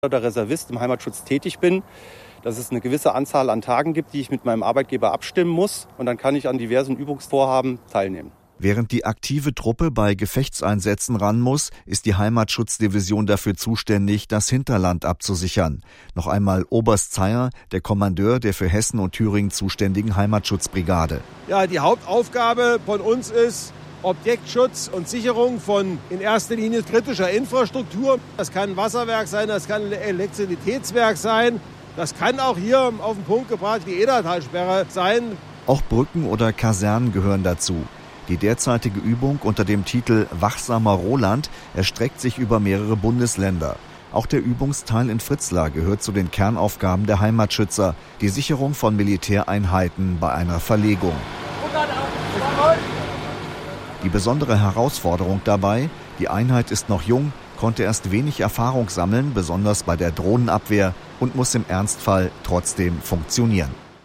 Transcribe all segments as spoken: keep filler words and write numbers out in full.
oder Reservist im Heimatschutz tätig bin, dass es eine gewisse Anzahl an Tagen gibt, die ich mit meinem Arbeitgeber abstimmen muss. Und dann kann ich an diversen Übungsvorhaben teilnehmen. Während die aktive Truppe bei Gefechtseinsätzen ran muss, ist die Heimatschutzdivision dafür zuständig, das Hinterland abzusichern. Noch einmal Oberst Zeyer, der Kommandeur der für Hessen und Thüringen zuständigen Heimatschutzbrigade. Ja, die Hauptaufgabe von uns ist Objektschutz und Sicherung von in erster Linie kritischer Infrastruktur. Das kann ein Wasserwerk sein, das kann ein Elektrizitätswerk sein. Das kann auch hier auf den Punkt gebracht die Edertalsperre sein. Auch Brücken oder Kasernen gehören dazu. Die derzeitige Übung unter dem Titel Wachsamer Roland erstreckt sich über mehrere Bundesländer. Auch der Übungsteil in Fritzlar gehört zu den Kernaufgaben der Heimatschützer, die Sicherung von Militäreinheiten bei einer Verlegung. Die besondere Herausforderung dabei, die Einheit ist noch jung, konnte erst wenig Erfahrung sammeln, besonders bei der Drohnenabwehr, und muss im Ernstfall trotzdem funktionieren.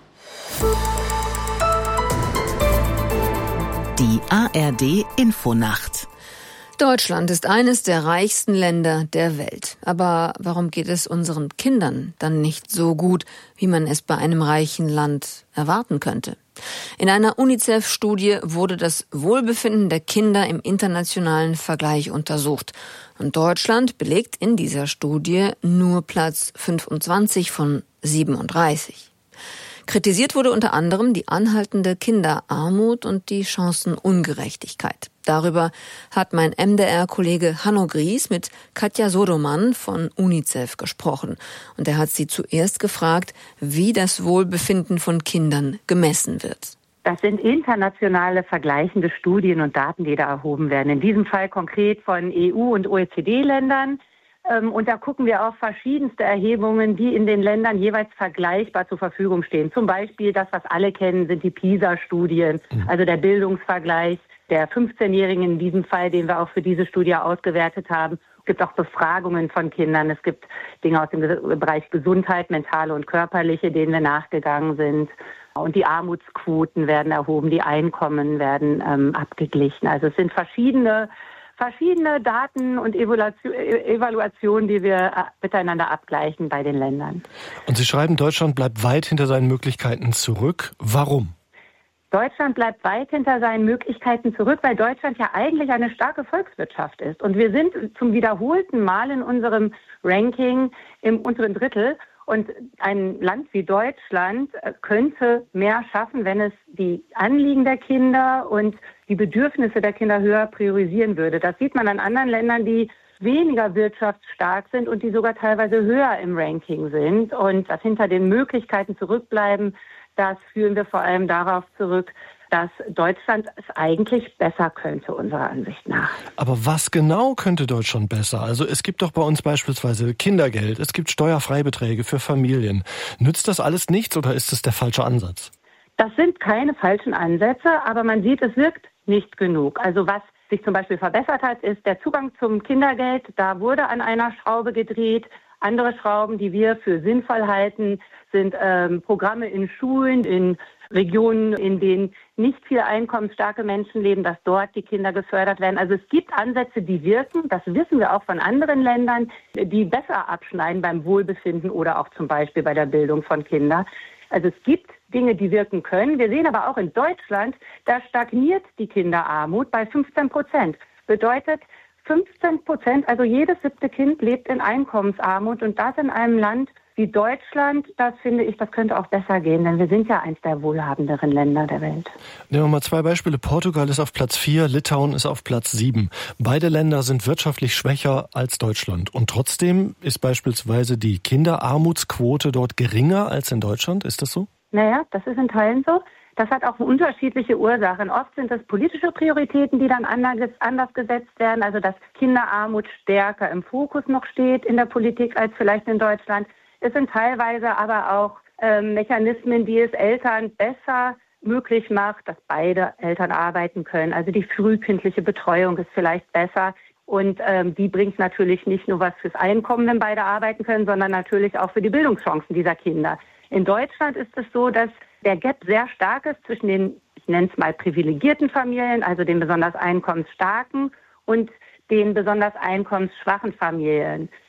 Die A R D Infonacht. Deutschland ist eines der reichsten Länder der Welt. Aber warum geht es unseren Kindern dann nicht so gut, wie man es bei einem reichen Land erwarten könnte? In einer UNICEF-Studie wurde das Wohlbefinden der Kinder im internationalen Vergleich untersucht. Und Deutschland belegt in dieser Studie nur Platz fünfundzwanzig von siebenunddreißig. Kritisiert wurde unter anderem die anhaltende Kinderarmut und die Chancenungerechtigkeit. Darüber hat mein M D R-Kollege Hanno Gries mit Katja Sodomann von UNICEF gesprochen. Und er hat sie zuerst gefragt, wie das Wohlbefinden von Kindern gemessen wird. Das sind internationale vergleichende Studien und Daten, die da erhoben werden. In diesem Fall konkret von E U- und O E C D-Ländern. Und da gucken wir auf verschiedenste Erhebungen, die in den Ländern jeweils vergleichbar zur Verfügung stehen. Zum Beispiel das, was alle kennen, sind die PISA-Studien, also der Bildungsvergleich der fünfzehnjährigen in diesem Fall, den wir auch für diese Studie ausgewertet haben. Es gibt auch Befragungen von Kindern. Es gibt Dinge aus dem Bereich Gesundheit, mentale und körperliche, denen wir nachgegangen sind. Und die Armutsquoten werden erhoben, die Einkommen werden ähm, abgeglichen. Also es sind verschiedene verschiedene Daten und Evaluationen, die wir miteinander abgleichen bei den Ländern. Und Sie schreiben, Deutschland bleibt weit hinter seinen Möglichkeiten zurück. Warum? Deutschland bleibt weit hinter seinen Möglichkeiten zurück, weil Deutschland ja eigentlich eine starke Volkswirtschaft ist. Und wir sind zum wiederholten Mal in unserem Ranking im unteren Drittel. Und ein Land wie Deutschland könnte mehr schaffen, wenn es die Anliegen der Kinder und die Bedürfnisse der Kinder höher priorisieren würde. Das sieht man an anderen Ländern, die weniger wirtschaftsstark sind und die sogar teilweise höher im Ranking sind. Und das hinter den Möglichkeiten zurückbleiben, das führen wir vor allem darauf zurück, dass Deutschland es eigentlich besser könnte, unserer Ansicht nach. Aber was genau könnte Deutschland besser? Also es gibt doch bei uns beispielsweise Kindergeld, es gibt Steuerfreibeträge für Familien. Nützt das alles nichts oder ist das der falsche Ansatz? Das sind keine falschen Ansätze, aber man sieht, es wirkt nicht genug. Also was sich zum Beispiel verbessert hat, ist der Zugang zum Kindergeld. Da wurde an einer Schraube gedreht. Andere Schrauben, die wir für sinnvoll halten, sind ähm, Programme in Schulen, in Regionen, in denen nicht viel einkommensstarke Menschen leben, dass dort die Kinder gefördert werden. Also es gibt Ansätze, die wirken, das wissen wir auch von anderen Ländern, die besser abschneiden beim Wohlbefinden oder auch zum Beispiel bei der Bildung von Kindern. Also es gibt Dinge, die wirken können. Wir sehen aber auch in Deutschland, da stagniert die Kinderarmut bei fünfzehn Prozent. Bedeutet, fünfzehn Prozent, also jedes siebte Kind lebt in Einkommensarmut und das in einem Land wie Deutschland, das finde ich, das könnte auch besser gehen, denn wir sind ja eins der wohlhabenderen Länder der Welt. Nehmen wir mal zwei Beispiele. Portugal ist auf Platz vier, Litauen ist auf Platz sieben. Beide Länder sind wirtschaftlich schwächer als Deutschland. Und trotzdem ist beispielsweise die Kinderarmutsquote dort geringer als in Deutschland. Ist das so? Naja, das ist in Teilen so. Das hat auch unterschiedliche Ursachen. Oft sind es politische Prioritäten, die dann anders, anders gesetzt werden. Also dass Kinderarmut stärker im Fokus noch steht in der Politik als vielleicht in Deutschland. Es sind teilweise aber auch äh, Mechanismen, die es Eltern besser möglich macht, dass beide Eltern arbeiten können. Also die frühkindliche Betreuung ist vielleicht besser. Und ähm, die bringt natürlich nicht nur was fürs Einkommen, wenn beide arbeiten können, sondern natürlich auch für die Bildungschancen dieser Kinder. In Deutschland ist es so, dass der Gap sehr stark ist zwischen den, ich nenne es mal, privilegierten Familien, also den besonders einkommensstarken und den besonders einkommensschwachen Familien.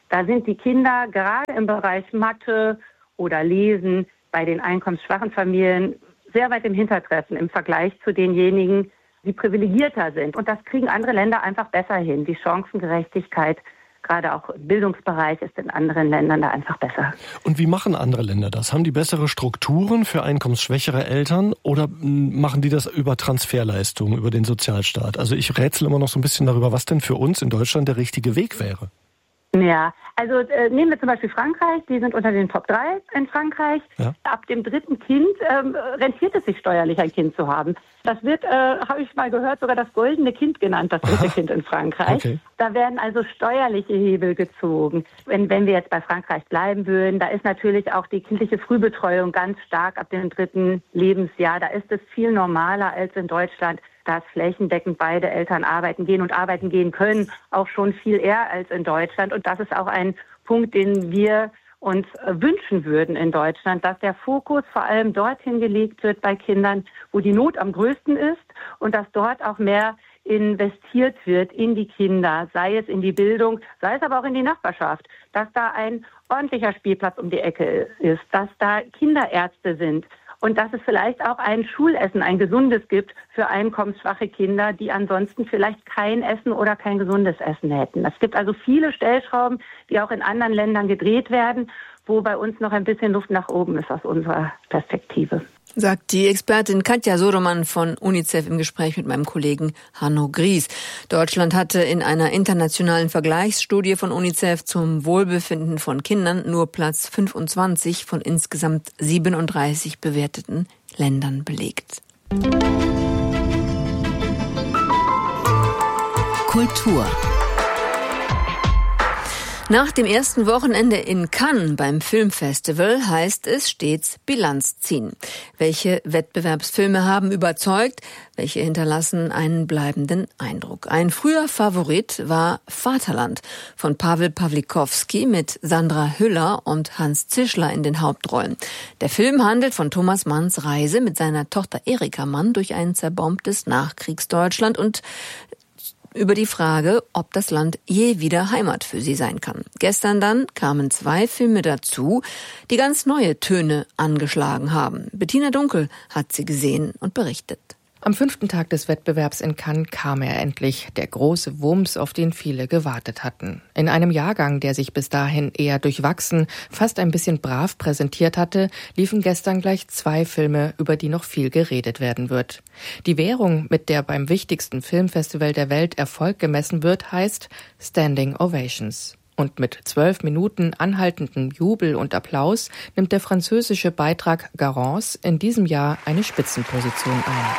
Da sind die Kinder gerade im Bereich Mathe oder Lesen bei den einkommensschwachen Familien sehr weit im Hintertreffen im Vergleich zu denjenigen, die privilegierter sind. Und das kriegen andere Länder einfach besser hin. Die Chancengerechtigkeit, gerade auch im Bildungsbereich, ist in anderen Ländern da einfach besser. Und wie machen andere Länder das? Haben die bessere Strukturen für einkommensschwächere Eltern oder machen die das über Transferleistungen, über den Sozialstaat? Also ich rätsel immer noch so ein bisschen darüber, was denn für uns in Deutschland der richtige Weg wäre. Ja, also äh, nehmen wir zum Beispiel Frankreich, die sind unter den Top drei in Frankreich. Ja. Ab dem dritten Kind ähm, rentiert es sich steuerlich, ein Kind zu haben. Das wird, äh, habe ich mal gehört, sogar das goldene Kind genannt, das dritte Kind in Frankreich. Okay. Da werden also steuerliche Hebel gezogen. Wenn, wenn wir jetzt bei Frankreich bleiben würden, da ist natürlich auch die kindliche Frühbetreuung ganz stark ab dem dritten Lebensjahr. Da ist es viel normaler als in Deutschland, dass flächendeckend beide Eltern arbeiten gehen und arbeiten gehen können, auch schon viel eher als in Deutschland. Und das ist auch ein Punkt, den wir uns wünschen würden in Deutschland, dass der Fokus vor allem dorthin gelegt wird bei Kindern, wo die Not am größten ist und dass dort auch mehr investiert wird in die Kinder, sei es in die Bildung, sei es aber auch in die Nachbarschaft, dass da ein ordentlicher Spielplatz um die Ecke ist, dass da Kinderärzte sind. Und dass es vielleicht auch ein Schulessen, ein gesundes gibt für einkommensschwache Kinder, die ansonsten vielleicht kein Essen oder kein gesundes Essen hätten. Es gibt also viele Stellschrauben, die auch in anderen Ländern gedreht werden, wo bei uns noch ein bisschen Luft nach oben ist aus unserer Perspektive. Sagt die Expertin Katja Sodemann von UNICEF im Gespräch mit meinem Kollegen Hanno Gries. Deutschland hatte in einer internationalen Vergleichsstudie von UNICEF zum Wohlbefinden von Kindern nur Platz fünfundzwanzig von insgesamt siebenunddreißig bewerteten Ländern belegt. Kultur. Nach dem ersten Wochenende in Cannes beim Filmfestival heißt es stets Bilanz ziehen. Welche Wettbewerbsfilme haben überzeugt? Welche hinterlassen einen bleibenden Eindruck? Ein früher Favorit war Vaterland von Paweł Pawlikowski mit Sandra Hüller und Hans Zischler in den Hauptrollen. Der Film handelt von Thomas Manns Reise mit seiner Tochter Erika Mann durch ein zerbombtes Nachkriegsdeutschland und über die Frage, ob das Land je wieder Heimat für sie sein kann. Gestern dann kamen zwei Filme dazu, die ganz neue Töne angeschlagen haben. Bettina Dunkel hat sie gesehen und berichtet. Am fünften Tag des Wettbewerbs in Cannes kam er endlich, der große Wumms, auf den viele gewartet hatten. In einem Jahrgang, der sich bis dahin eher durchwachsen, fast ein bisschen brav präsentiert hatte, liefen gestern gleich zwei Filme, über die noch viel geredet werden wird. Die Währung, mit der beim wichtigsten Filmfestival der Welt Erfolg gemessen wird, heißt Standing Ovations. Und mit zwölf Minuten anhaltendem Jubel und Applaus nimmt der französische Beitrag Garance in diesem Jahr eine Spitzenposition ein.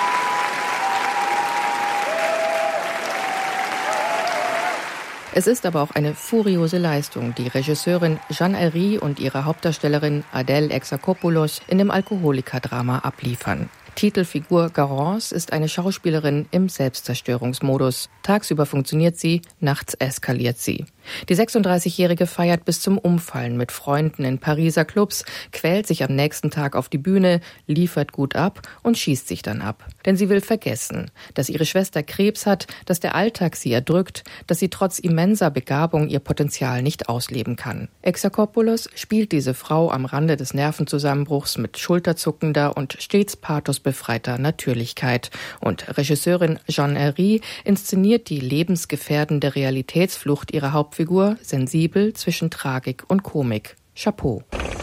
Es ist aber auch eine furiose Leistung, die Regisseurin Jeanne Herry und ihre Hauptdarstellerin Adèle Exarchopoulos in dem Alkoholikerdrama abliefern. Titelfigur Garance ist eine Schauspielerin im Selbstzerstörungsmodus. Tagsüber funktioniert sie, nachts eskaliert sie. Die sechsunddreißigjährige feiert bis zum Umfallen mit Freunden in Pariser Clubs, quält sich am nächsten Tag auf die Bühne, liefert gut ab und schießt sich dann ab. Denn sie will vergessen, dass ihre Schwester Krebs hat, dass der Alltag sie erdrückt, dass sie trotz immenser Begabung ihr Potenzial nicht ausleben kann. Exarchopoulos spielt diese Frau am Rande des Nervenzusammenbruchs mit schulterzuckender und stets pathosbefreiter Natürlichkeit. Und Regisseurin Jeanne Herry inszeniert die lebensgefährdende Realitätsflucht ihrer Hauptfigur sensibel zwischen Tragik und Komik. Chapeau.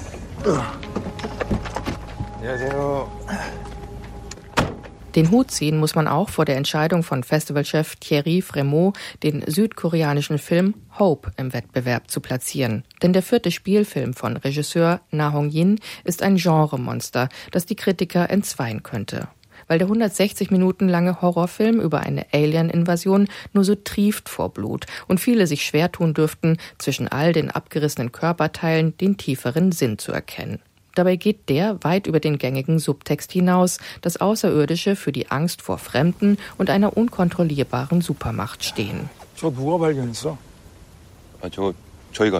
Den Hut ziehen muss man auch vor der Entscheidung von Festivalchef Thierry Frémaux, den südkoreanischen Film Hope im Wettbewerb zu platzieren. Denn der vierte Spielfilm von Regisseur Na Hong-jin ist ein Genremonster, das die Kritiker entzweien könnte. Weil der hundertsechzig Minuten lange Horrorfilm über eine Alien-Invasion nur so trieft vor Blut und viele sich schwer tun dürften, zwischen all den abgerissenen Körperteilen den tieferen Sinn zu erkennen. Dabei geht der weit über den gängigen Subtext hinaus, das Außerirdische für die Angst vor Fremden und einer unkontrollierbaren Supermacht stehen. 저 누가 발견했어? 아, 저 저희가요.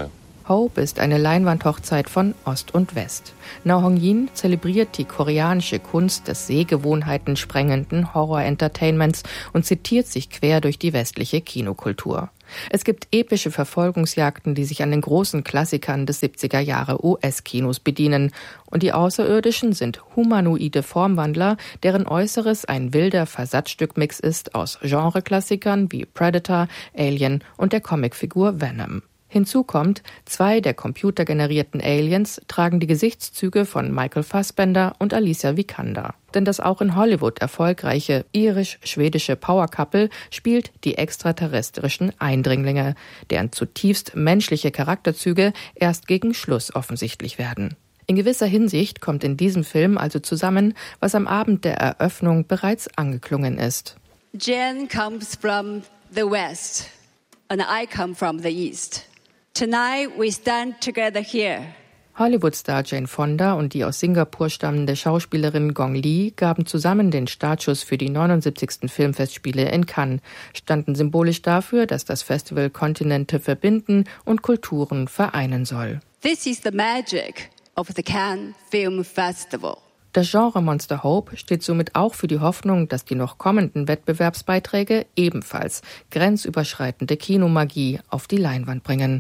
Hope ist eine Leinwandhochzeit von Ost und West. Na Hong-jin zelebriert die koreanische Kunst des Sehgewohnheiten sprengenden Horror-Entertainments und zitiert sich quer durch die westliche Kinokultur. Es gibt epische Verfolgungsjagden, die sich an den großen Klassikern des siebziger Jahre U S-Kinos bedienen. Und die Außerirdischen sind humanoide Formwandler, deren Äußeres ein wilder Versatzstückmix ist aus Genreklassikern wie Predator, Alien und der Comicfigur Venom. Hinzu kommt, zwei der computergenerierten Aliens tragen die Gesichtszüge von Michael Fassbender und Alicia Vikander. Denn das auch in Hollywood erfolgreiche irisch-schwedische Power-Couple spielt die extraterrestrischen Eindringlinge, deren zutiefst menschliche Charakterzüge erst gegen Schluss offensichtlich werden. In gewisser Hinsicht kommt in diesem Film also zusammen, was am Abend der Eröffnung bereits angeklungen ist. Jen comes from the West and I come from the East. Tonight we stand together here. Hollywood-Star Jane Fonda und die aus Singapur stammende Schauspielerin Gong Li gaben zusammen den Startschuss für die neunundsiebzigsten Filmfestspiele in Cannes, standen symbolisch dafür, dass das Festival Kontinente verbinden und Kulturen vereinen soll. This is the magic of the Cannes Film Festival. Das Genre Monster Hope steht somit auch für die Hoffnung, dass die noch kommenden Wettbewerbsbeiträge ebenfalls grenzüberschreitende Kinomagie auf die Leinwand bringen.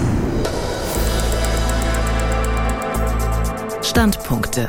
Standpunkte.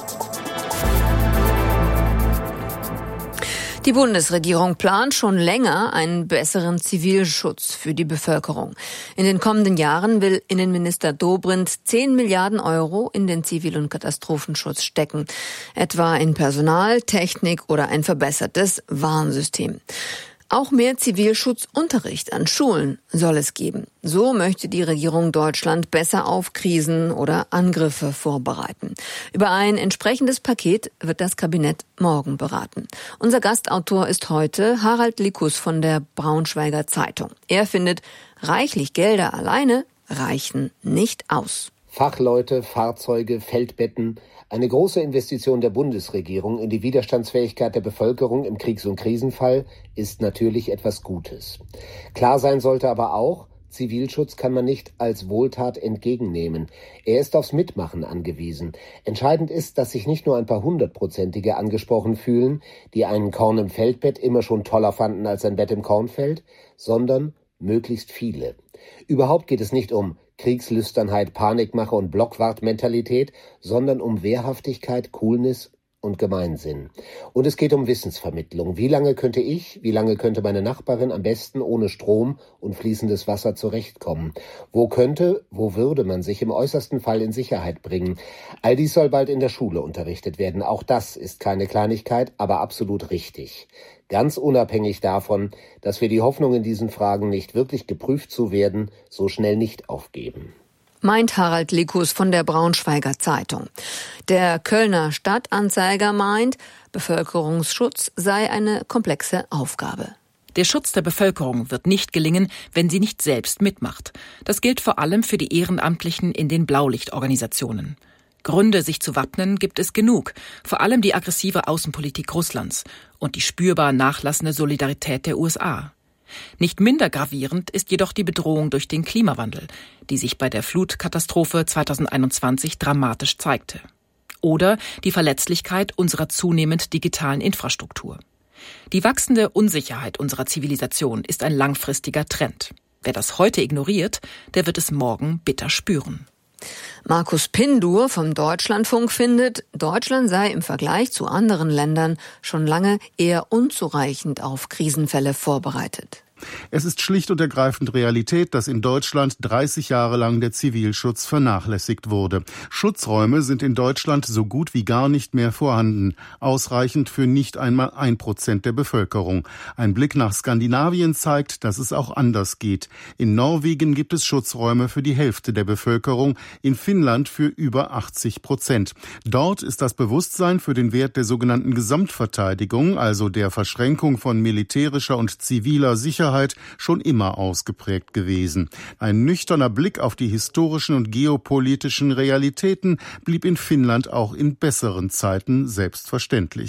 Die Bundesregierung plant schon länger einen besseren Zivilschutz für die Bevölkerung. In den kommenden Jahren will Innenminister Dobrindt zehn Milliarden Euro in den Zivil- und Katastrophenschutz stecken. Etwa in Personal, Technik oder ein verbessertes Warnsystem. Auch mehr Zivilschutzunterricht an Schulen soll es geben. So möchte die Regierung Deutschland besser auf Krisen oder Angriffe vorbereiten. Über ein entsprechendes Paket wird das Kabinett morgen beraten. Unser Gastautor ist heute Harald Likus von der Braunschweiger Zeitung. Er findet, reichlich Gelder alleine reichen nicht aus. Fachleute, Fahrzeuge, Feldbetten. Eine große Investition der Bundesregierung in die Widerstandsfähigkeit der Bevölkerung im Kriegs- und Krisenfall ist natürlich etwas Gutes. Klar sein sollte aber auch, Zivilschutz kann man nicht als Wohltat entgegennehmen. Er ist aufs Mitmachen angewiesen. Entscheidend ist, dass sich nicht nur ein paar Hundertprozentige angesprochen fühlen, die einen Korn im Feldbett immer schon toller fanden als ein Bett im Kornfeld, sondern möglichst viele. Überhaupt geht es nicht um Kriegslüsternheit, Panikmache und Blockwartmentalität, sondern um Wehrhaftigkeit, Coolness und Gemeinsinn. Und es geht um Wissensvermittlung. Wie lange könnte ich, wie lange könnte meine Nachbarin am besten ohne Strom und fließendes Wasser zurechtkommen? Wo könnte, wo würde man sich im äußersten Fall in Sicherheit bringen? All dies soll bald in der Schule unterrichtet werden. Auch das ist keine Kleinigkeit, aber absolut richtig. Ganz unabhängig davon, dass wir die Hoffnung in diesen Fragen, nicht wirklich geprüft zu werden, so schnell nicht aufgeben. Meint Harald Likus von der Braunschweiger Zeitung. Der Kölner Stadtanzeiger meint, Bevölkerungsschutz sei eine komplexe Aufgabe. Der Schutz der Bevölkerung wird nicht gelingen, wenn sie nicht selbst mitmacht. Das gilt vor allem für die Ehrenamtlichen in den Blaulichtorganisationen. Gründe, sich zu wappnen, gibt es genug, vor allem die aggressive Außenpolitik Russlands und die spürbar nachlassende Solidarität der U S A. Nicht minder gravierend ist jedoch die Bedrohung durch den Klimawandel, die sich bei der Flutkatastrophe zweitausendeinundzwanzig dramatisch zeigte. Oder die Verletzlichkeit unserer zunehmend digitalen Infrastruktur. Die wachsende Unsicherheit unserer Zivilisation ist ein langfristiger Trend. Wer das heute ignoriert, der wird es morgen bitter spüren. Markus Pindur vom Deutschlandfunk findet, Deutschland sei im Vergleich zu anderen Ländern schon lange eher unzureichend auf Krisenfälle vorbereitet. Es ist schlicht und ergreifend Realität, dass in Deutschland dreißig Jahre lang der Zivilschutz vernachlässigt wurde. Schutzräume sind in Deutschland so gut wie gar nicht mehr vorhanden, ausreichend für nicht einmal ein Prozent der Bevölkerung. Ein Blick nach Skandinavien zeigt, dass es auch anders geht. In Norwegen gibt es Schutzräume für die Hälfte der Bevölkerung, in Finnland für über achtzig Prozent. Dort ist das Bewusstsein für den Wert der sogenannten Gesamtverteidigung, also der Verschränkung von militärischer und ziviler Sicherheit, schon immer ausgeprägt gewesen. Ein nüchterner Blick auf die historischen und geopolitischen Realitäten blieb in Finnland auch in besseren Zeiten selbstverständlich.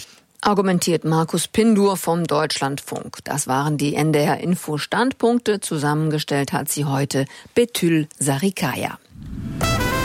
Argumentiert Markus Pindur vom Deutschlandfunk. Das waren die N D R-Info-Standpunkte. Zusammengestellt hat sie heute Betül Sarikaya.